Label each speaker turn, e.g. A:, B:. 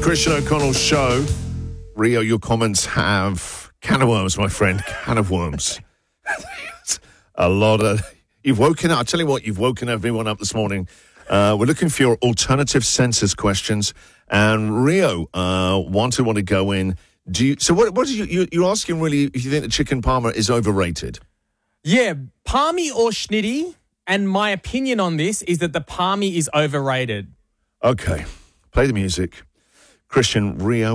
A: Christian O'Connell's show. Rio, your comments have can of worms, my friend. Can of worms. A lot of... You've woken up... I'll tell you what, you've woken everyone up this morning. We're looking for your alternative census questions. And Rio want to go in. So what is you're asking really if you think the chicken parma is overrated?
B: Yeah, palmy or schnitty. And my opinion on this is that the palmy is overrated.
A: Okay. Play the music. Christian, Rio.